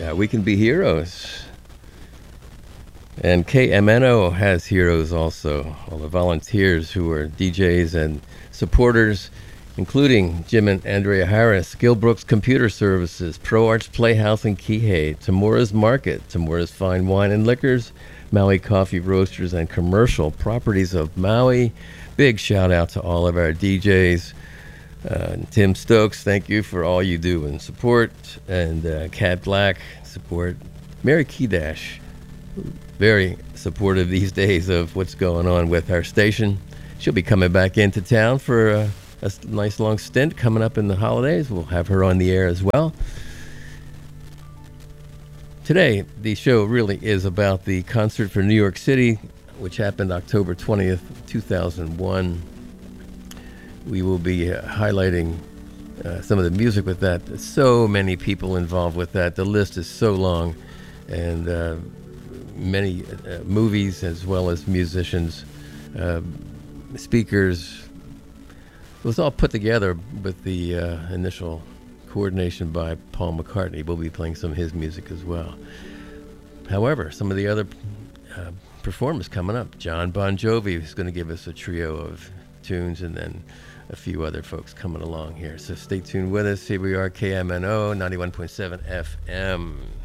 Yeah, we can be heroes. And KMNO has heroes also. All the volunteers who are DJs and supporters, including Jim and Andrea Harris, Gilbrooks Computer Services, Pro Arts Playhouse in Kihei, Tamura's Market, Tamura's Fine Wine and Liquors, Maui Coffee Roasters and Commercial Properties of Maui. Big shout out to all of our DJs. Tim Stokes, thank you for all you do and support. And Cat Black, support. Mary Kedash, very supportive these days of what's going on with our station. She'll be coming back into town for a nice long stint coming up in the holidays. We'll have her on the air as well. Today, the show really is about the concert for New York City, which happened October 20th, 2001. We will be highlighting some of the music with that. There's so many people involved with that. The list is so long, and many movies as well as musicians, speakers. It was all put together with the initial coordination by Paul McCartney. We'll be playing some of his music as well. However, some of the other performers coming up. John Bon Jovi is going to give us a trio of tunes, and then a few other folks coming along here. So stay tuned with us. Here we are, KMNO 91.7 FM.